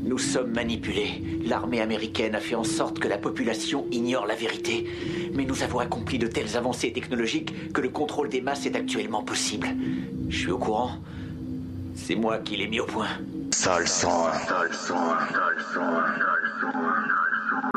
Nous sommes manipulés. L'armée américaine a fait en sorte que la population ignore la vérité. Mais nous avons accompli de telles avancées technologiques que le contrôle des masses est actuellement possible. Je suis au courant. C'est moi qui l'ai mis au point. Sol 101.